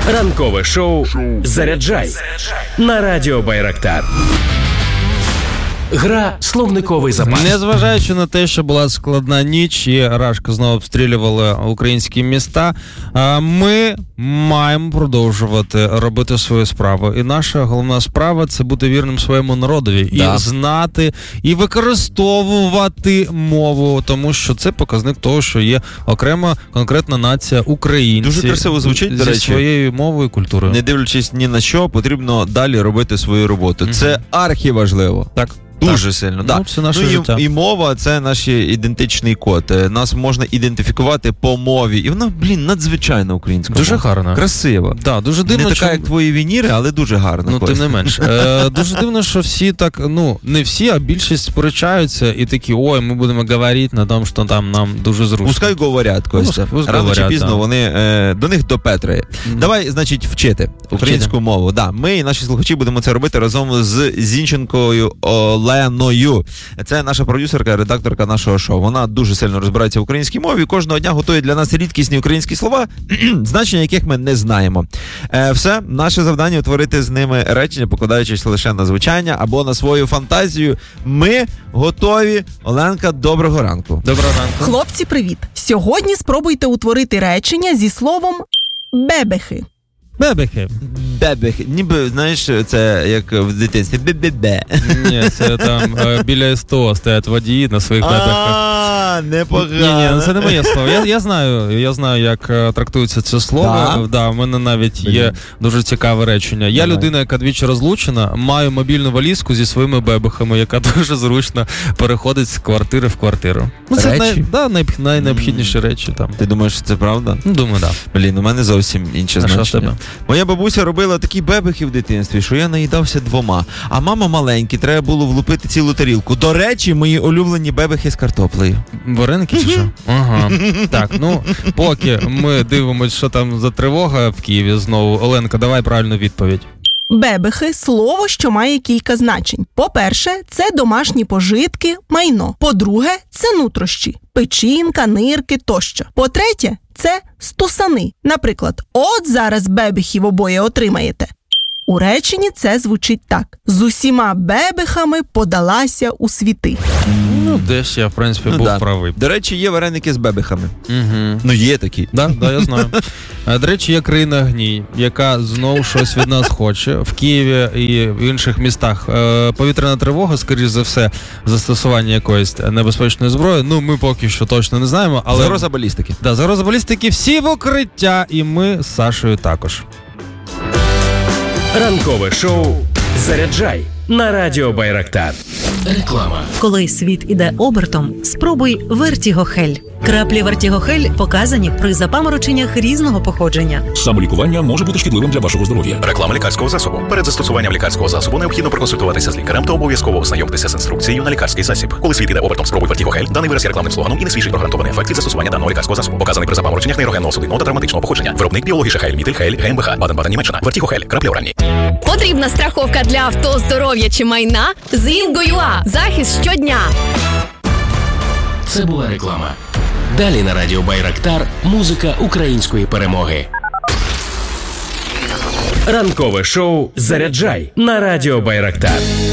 Ранкове шоу «Заряджай» на радіо Байрактар. Гра «Словниковий запас». Незважаючи на те, що була складна ніч і рашка знову обстрілювала українські міста, ми маємо продовжувати робити свою справу. І наша головна справа – це бути вірним своєму народові. І знати, і використовувати мову, тому що це показник того, що є окрема конкретна нація українці. Дуже красиво звучить, до речі. Зі своєю мовою і культурою. Не дивлячись ні на що, потрібно далі робити свою роботу. Це архіважливо. Так. Дуже сильно. Ну, це наше життя. І мова – це наш ідентичний код. Нас можна ідентифікувати по мові. І вона, надзвичайно українська. Дуже гарна. Красива. Да, дуже дивно, не така, як твої вініри, але дуже гарна. Тим не менш. Дуже дивно, що всі так, не всі, а більшість сперечаються і такі, ой, ми будемо говорити на тому, що там нам дуже зручно. Пускай говорять, Костя. Рано чи пізно вони, до них допетрає. Давай, значить, вчити українську мову. Да, ми і наші слухачі будемо це робити разом з Зінченкою Оленою. Це наша продюсерка, редакторка нашого шоу. Вона дуже сильно розбирається в українській мові. Кожного дня готує для нас рідкісні українські слова, значення яких ми не знаємо. Все, наше завдання – утворити з ними речення, покладаючись лише на звучання або на свою фантазію. Ми готові. Оленка, доброго ранку. Доброго ранку. Хлопці, привіт. Сьогодні спробуйте утворити речення зі словом «бебехи». Бебехи. Бебехи. Ніби, знаєш, це як в дитинстві. Бе-бе-бе. Ні, це там біля СТО стоять водії на своїх бебехах. Непогано. Ні, це не моє слово. Я знаю, як трактується це слово. Да, в мене навіть є дуже цікаве речення. Я людина, яка двічі розлучена, маю мобільну валізку зі своїми бебехами, яка дуже зручно переходить з квартири в квартиру. Це найнеобхідніші речі там. Ти думаєш, це правда? Думаю, так. Блін, у мене зовсім інше значення. Моя бабуся робила такі бебехи в дитинстві, що я наїдався 2. А мама маленькі, треба було влупити цілу тарілку. До речі, мої улюблені бебехи з картоплею. Вареники чи що? Ага. Так, поки ми дивимося, що там за тривога в Києві знову. Оленка, давай правильну відповідь. Бебехи – слово, що має кілька значень. По-перше, це домашні пожитки, майно. По-друге, це нутрощі, печінка, нирки тощо. По-третє, це стусани. Наприклад, от зараз бебехів обоє отримаєте. У реченні це звучить так. З усіма бебехами подалася у світи. Десь я, в принципі, був правий. До речі, є вареники з бебехами. Угу. Є такі. Да, я знаю. До речі, є країна гній, яка знову щось від нас хоче. В Києві і в інших містах повітряна тривога, скоріш за все, застосування якоїсь небезпечної зброї. Ми поки що точно не знаємо. Але... Загроза балістики. Да, загроза балістики. Всі в укриття. І ми з Сашою також. Ранкове шоу «Заряджай» на радіо Байрактар. Реклама. Коли світ іде обертом, спробуй Вертігохель. Краплі Вертігохель показані при запамороченнях різного походження. Самолікування може бути шкідливим для вашого здоров'я. Реклама лікарського засобу. Перед застосуванням лікарського засобу необхідно проконсультуватися з лікарем та обов'язково ознайомитися з інструкцією на лікарський засіб. Коли світ іде обертом, спробуй Вертігохель. Даний вираз є рекламним слоганом і не свідчить про гарантований ефект від застосування даного лікарського засобу. Показаний при запамороченнях нейрогенного судинного та травматичного походження. Виробник Біологіша Хель, Мітель Хель, ГМБХ, Баден-Баден, Німеччина. Вертігохель. Краплі оральні. Потрібна страховка для авто, здоров'я чи майна? З Інго.ua. Захист щодня. Це була реклама. Далі на радіо Байрактар музика української перемоги. Ранкове шоу «Заряджай» на радіо Байрактар.